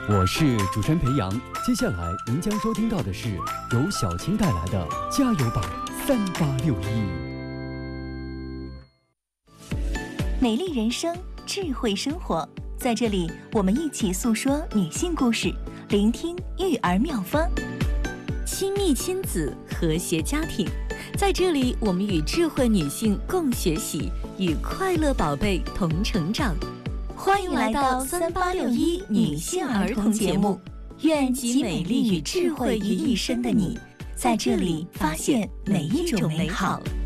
我是主持人裴阳，接下来您将收听到的是由小青带来的加油吧3861。 美丽人生，智慧生活，在这里我们一起诉说女性故事，聆听育儿妙方。 亲密亲子，和谐家庭，在这里我们与智慧女性共学习，与快乐宝贝同成长。 欢迎来到3861女性儿童节目，愿集美丽与智慧于一身的你，在这里发现每一种美好。